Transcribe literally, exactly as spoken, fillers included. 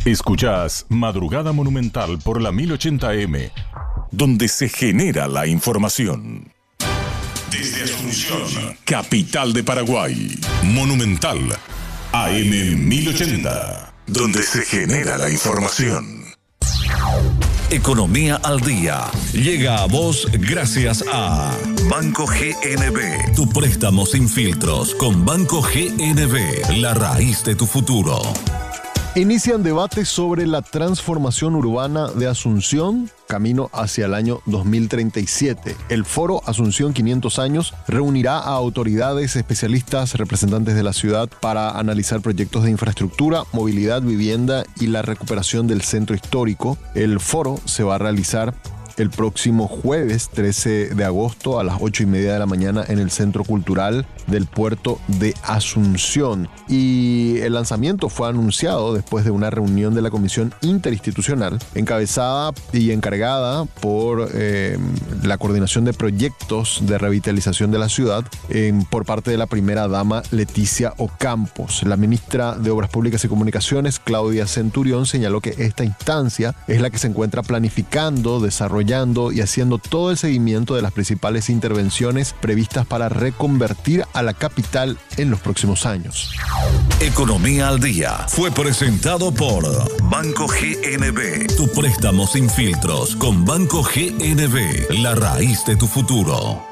Escuchás Madrugada Monumental por la mil ochenta eme, donde se genera la información. Desde Asunción, capital de Paraguay, Monumental, A M mil ochenta, donde se genera la información. Economía al día llega a vos gracias a Banco G N B. Tu préstamo sin filtros con Banco G N B, la raíz de tu futuro. Inician debates sobre la transformación urbana de Asunción, camino hacia el año dos mil treinta y siete. El foro Asunción quinientos años reunirá a autoridades, especialistas, representantes de la ciudad para analizar proyectos de infraestructura, movilidad, vivienda y la recuperación del centro histórico. El foro se va a realizar el próximo jueves trece de agosto a las ocho y media de la mañana en el Centro Cultural del Puerto de Asunción. Y el lanzamiento fue anunciado después de una reunión de la Comisión Interinstitucional encabezada y encargada por eh, la coordinación de proyectos de revitalización de la ciudad eh, por parte de la primera dama Leticia Ocampos. La ministra de Obras Públicas y Comunicaciones, Claudia Centurión, señaló que esta instancia es la que se encuentra planificando, desarrollando y haciendo todo el seguimiento de las principales intervenciones previstas para reconvertir a la capital en los próximos años. Economía al día fue presentado por Banco G N B. Tu préstamo sin filtros con Banco G N B, la raíz de tu futuro.